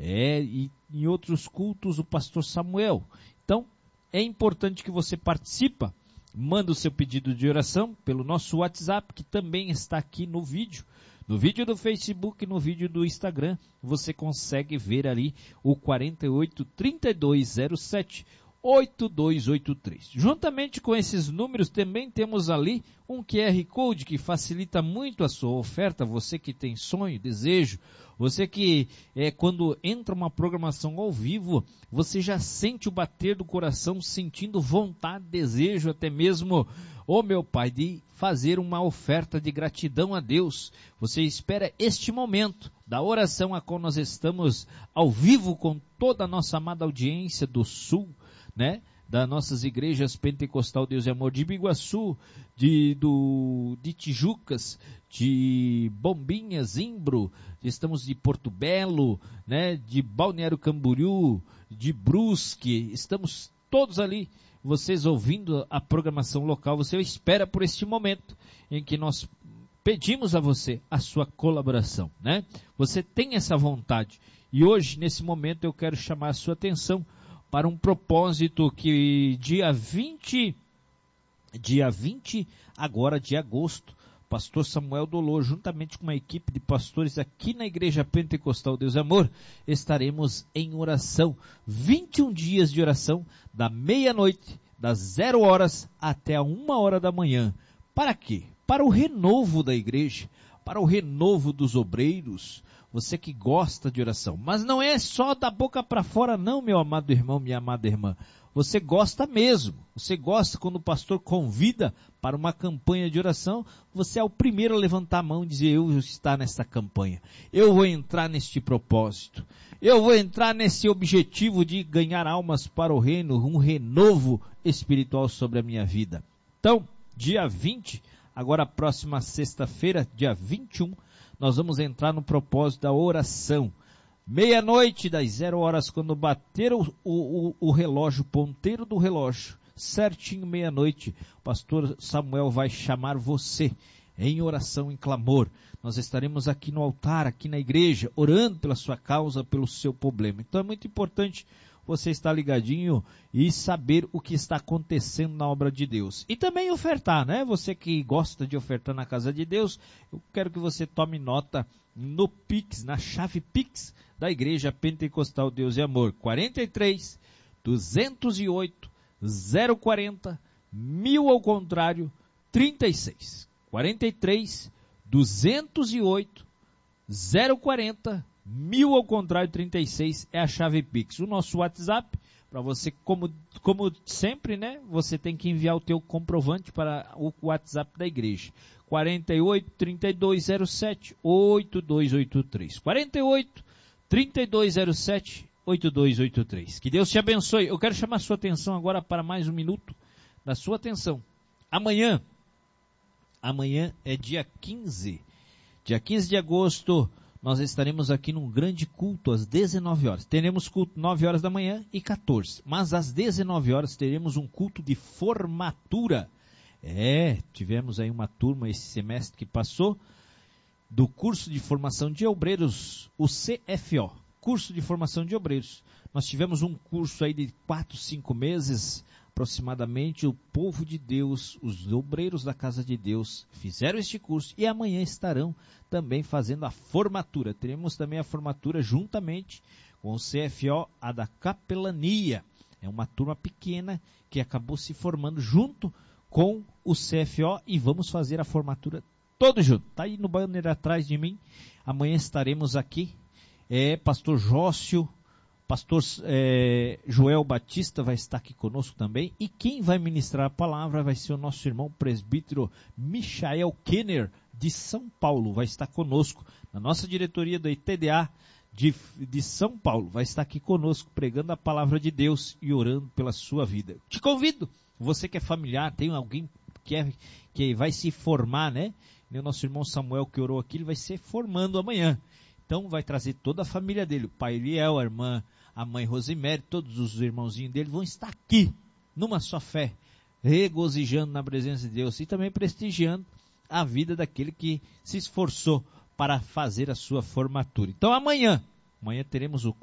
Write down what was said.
E em outros cultos o pastor Samuel. Então, é importante que você participe, manda o seu pedido de oração pelo nosso WhatsApp, que também está aqui no vídeo. No vídeo do Facebook, no vídeo do Instagram, você consegue ver ali o 48 3207 8283. Juntamente com esses números, também temos ali um QR Code que facilita muito a sua oferta. Você que tem sonho, desejo, você que quando entra uma programação ao vivo, você já sente o bater do coração, sentindo vontade, desejo, até mesmo, meu Pai, de fazer uma oferta de gratidão a Deus. Você espera este momento da oração a qual nós estamos ao vivo com toda a nossa amada audiência do Sul, das nossas igrejas Pentecostal Deus e Amor de Biguaçu, de Tijucas, de Bombinhas, Imbro, estamos de Porto Belo, de Balneário Camboriú, de Brusque, estamos todos ali, vocês ouvindo a programação local. Você espera por este momento em que nós pedimos a você a sua colaboração, Você tem essa vontade, e hoje, nesse momento, eu quero chamar a sua atenção para um propósito que dia 20 agora de agosto, pastor Samuel Dolor, juntamente com uma equipe de pastores aqui na Igreja Pentecostal Deus e Amor, estaremos em oração, 21 dias de oração, da meia-noite, das 0 horas até a 1 hora da manhã. Para quê? Para o renovo da igreja, para o renovo dos obreiros. Você que gosta de oração, mas não é só da boca para fora não, meu amado irmão, minha amada irmã. Você gosta mesmo, você gosta quando o pastor convida para uma campanha de oração, você é o primeiro a levantar a mão e dizer: eu vou estar nesta campanha, eu vou entrar neste propósito, eu vou entrar nesse objetivo de ganhar almas para o reino, um renovo espiritual sobre a minha vida. Então, dia 20, agora próxima sexta-feira, dia 21, nós vamos entrar no propósito da oração. Meia-noite, das 0 horas, quando bater o relógio, o ponteiro do relógio, certinho meia-noite, o pastor Samuel vai chamar você em oração, em clamor. Nós estaremos aqui no altar, aqui na igreja, orando pela sua causa, pelo seu problema. Então é muito importante você estar ligadinho e saber o que está acontecendo na obra de Deus. E também ofertar, Você que gosta de ofertar na casa de Deus, eu quero que você tome nota no Pix, na chave Pix da Igreja Pentecostal Deus e Amor. 43 208 040 1000 ao contrário 36. 43 208 040 1000 ao contrário 36 é a chave Pix. O nosso WhatsApp, para você, como sempre, você tem que enviar o teu comprovante para o WhatsApp da igreja. 48 3207 8283. 48 3207 8283. Que Deus te abençoe. Eu quero chamar a sua atenção agora para mais um minuto da sua atenção. Amanhã é dia 15. Dia 15 de agosto, nós estaremos aqui num grande culto às 19 horas. Teremos culto 9 horas da manhã e 14. Mas às 19 horas teremos um culto de formatura. Tivemos aí uma turma esse semestre que passou do curso de formação de obreiros, o CFO, curso de formação de obreiros. Nós tivemos um curso aí de 4, 5 meses, aproximadamente. O povo de Deus, os obreiros da casa de Deus fizeram este curso e amanhã estarão também fazendo a formatura. Teremos também a formatura juntamente com o CFO, a da capelania. É uma turma pequena que acabou se formando junto com o CFO e vamos fazer a formatura todos juntos. Está aí no banner atrás de mim. Amanhã estaremos aqui. Pastor Jócio, pastor Joel Batista vai estar aqui conosco também. E quem vai ministrar a palavra vai ser o nosso irmão presbítero Michael Kenner, de São Paulo. Vai estar conosco na nossa diretoria do ITDA de São Paulo. Vai estar aqui conosco pregando a palavra de Deus e orando pela sua vida. Te convido, você que é familiar, tem alguém que vai se formar, O nosso irmão Samuel que orou aqui, ele vai se formando amanhã. Então vai trazer toda a família dele, o pai Eliel, a mãe Rosemary, todos os irmãozinhos dele vão estar aqui, numa só fé, regozijando na presença de Deus e também prestigiando a vida daquele que se esforçou para fazer a sua formatura. Então amanhã teremos o